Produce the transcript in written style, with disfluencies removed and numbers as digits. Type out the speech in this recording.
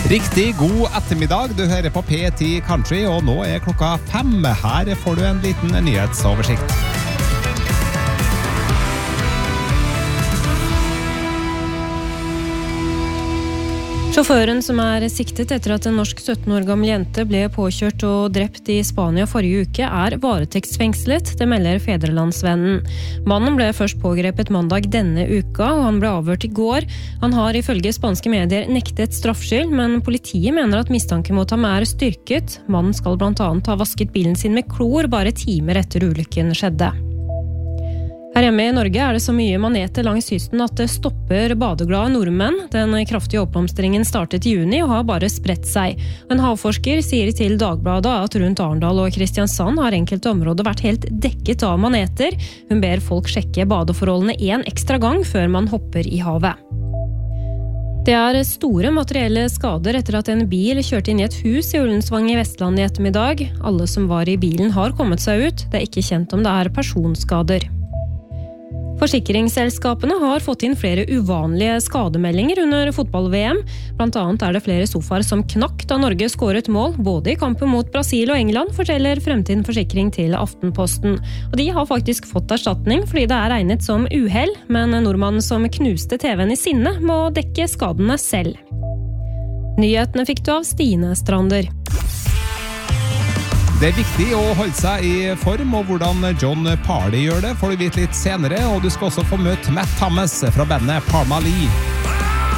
Riktig god ettermiddag, du hører på P10 Country, og nå klokka 5. Her får du en liten nyhetsoversikt. Sjåføren som siktet etter at en norsk 17 år gammel jente ble påkjørt og drept I Spania forrige uke varetektsfengslet, det melder Fedrelandsvennen. Mannen ble først pågrepet mandag denne uka, og han ble avhørt I går. Han har ifølge spanske medier nektet straffskyld, men politiet mener at mistanken mot ham styrket. Mannen skal blant annet ha vasket bilen sin med klor bare timer etter ulykken skjedde. Her hjemme I Norge det så mye maneter langs kysten at det stopper badeglade nordmenn. Den kraftige oppblomstringen startet I juni og har bare spredt seg. En havforsker sier til Dagbladet at rundt Arendal og Kristiansand har enkelte områder vært helt dekket av maneter. Hun ber folk sjekke badeforholdene en ekstra gang før man hopper I havet. Det store materielle skader etter at en bil kjørte inn I et hus I Ullensvang I Vestland I ettermiddag. Alle som var I bilen har kommet seg ut. Det ikke kjent om det personskader. Forsikringsselskapene har fått inn flere uvanlige skademeldinger under fotball-VM. Blant annet det flere sofaer som knakk da Norge skåret mål, både I kampen mot Brasil og England, forteller Fremtiden Forsikring til Aftenposten. Og de har faktisk fått erstatning fordi det regnet som uhell, men nordmannen som knuste TV-en I sinne må dekke skadene selv. Nyhetene fikk du av Stine Strander. Det viktig å holde seg I form, og hvordan John Parley gjør det får du vite litt senere, og du skal også få møte Matt Thomas fra bandet Parma Lee.